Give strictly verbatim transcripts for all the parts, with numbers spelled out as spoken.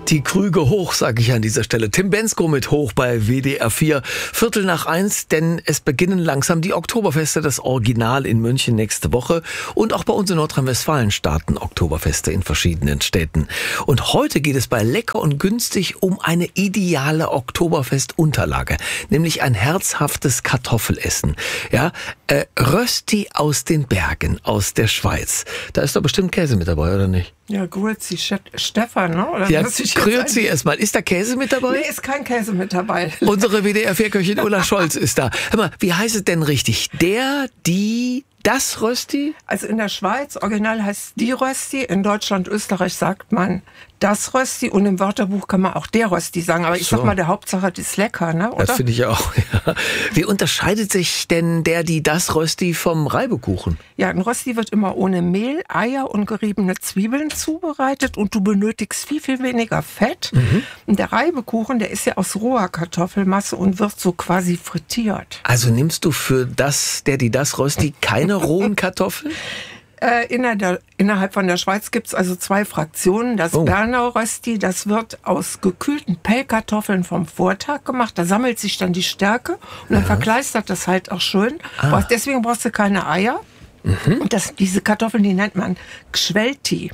Die Krüge hoch, sage ich an dieser Stelle. Tim Bendzko mit hoch bei W D R vier. Viertel nach eins, denn es beginnen langsam die Oktoberfeste, das Original in München nächste Woche. Und auch bei uns in Nordrhein-Westfalen starten Oktoberfeste in verschiedenen Städten. Und heute geht es bei Lecker und günstig um eine ideale Oktoberfestunterlage. Nämlich ein herzhaftes Kartoffelessen. Ja, äh, Rösti aus den Bergen, aus der Schweiz. Da ist doch bestimmt Käse mit dabei, oder nicht? Ja, grüezi Stefan, ne? Oder ja, grüezi erstmal. Ist da Käse mit dabei? Nee, ist kein Käse mit dabei. Unsere W D R vier-Köchin Ulla Scholz ist da. Hör mal, wie heißt es denn richtig? Der, die, das Rösti? Also in der Schweiz, original heißt die Rösti. In Deutschland, Österreich sagt man das Rösti. Und im Wörterbuch kann man auch der Rösti sagen. Aber ich so. sag mal, der Hauptsache, das ist lecker, ne? Oder? Das finde ich auch, ja. Wie unterscheidet sich denn der, die, das Rösti vom Reibekuchen? Ja, ein Rösti wird immer ohne Mehl, Eier und geriebene Zwiebeln zubereitet. Und du benötigst viel, viel weniger Fett. Mhm. Und der Reibekuchen, der ist ja aus roher Kartoffelmasse und wird so quasi frittiert. Also nimmst du für das, der, die, das Rösti keine rohen Kartoffeln? Äh, inner der, innerhalb von der Schweiz gibt es also zwei Fraktionen. Das oh. Bernau Rösti, das wird aus gekühlten Pellkartoffeln vom Vortag gemacht. Da sammelt sich dann die Stärke und dann ja. verkleistert das halt auch schön. Ah. Deswegen brauchst du keine Eier. Mhm. Und das, diese Kartoffeln, die nennt man Gschwelti.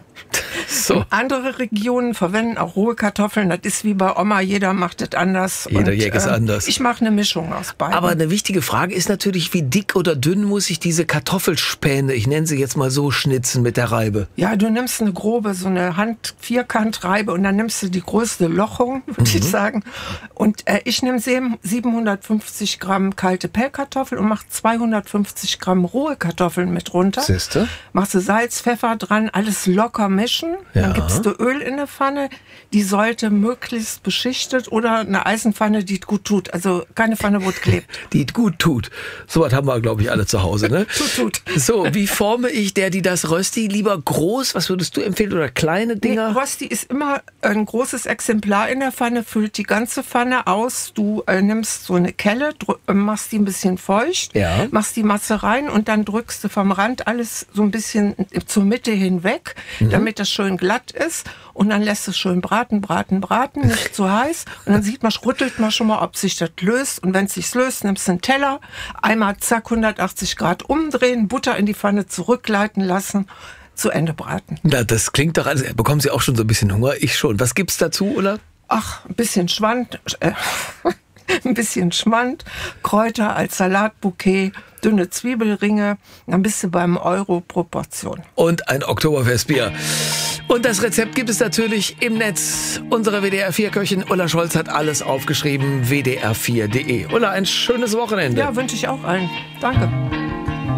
So. Andere Regionen verwenden auch rohe Kartoffeln. Das ist wie bei Oma, jeder macht das anders. Jeder Jäger ist äh, anders. Ich mache eine Mischung aus beiden. Aber eine wichtige Frage ist natürlich, wie dick oder dünn muss ich diese Kartoffelspäne, ich nenne sie jetzt mal so, schnitzen mit der Reibe? Ja, du nimmst eine grobe, so eine Hand-Vierkant-Reibe und dann nimmst du die größte Lochung, würde mhm. ich sagen. Und äh, ich nehme siebenhundertfünfzig Gramm kalte Pellkartoffeln und mache zweihundertfünfzig Gramm rohe Kartoffeln mit runter. Siehste? Machst du Salz, Pfeffer dran, alles locker mischen. Ja. Dann gibst du Öl in eine Pfanne, die sollte möglichst beschichtet oder eine Eisenpfanne, die gut tut. Also keine Pfanne, wo es klebt. Die gut tut. So was haben wir, glaube ich, alle zu Hause, ne? tut, tut. So, wie forme ich der, die das Rösti? Lieber groß, was würdest du empfehlen, oder kleine Dinger? Nee, Rösti ist immer ein großes Exemplar in der Pfanne, füllt die ganze Pfanne aus. Du äh, nimmst so eine Kelle, drück, machst die ein bisschen feucht, ja. machst die Masse rein und dann drückst du vom Rand alles so ein bisschen zur Mitte hinweg, mhm. damit das schön glatt ist. Und dann lässt es schön braten, braten, braten, nicht zu heiß. Und dann sieht man, rüttelt man schon mal, ob sich das löst. Und wenn es sich löst, nimmst du einen Teller, einmal zack, hundertachtzig Grad umdrehen, Butter in die Pfanne zurückleiten lassen, zu Ende braten. Na, das klingt doch, also bekommen Sie auch schon so ein bisschen Hunger? Ich schon. Was gibt's dazu, Ulla? Ach, ein bisschen Schwand, äh, ein bisschen Schmand, Kräuter als Salatbouquet, dünne Zwiebelringe, dann bist du beim Euro Proportion. Und ein Oktoberfestbier. Und das Rezept gibt es natürlich im Netz. Unsere W D R vier-Köchin Ulla Scholz hat alles aufgeschrieben, w d r vier punkt d e. Ulla, ein schönes Wochenende. Ja, wünsche ich auch allen. Danke.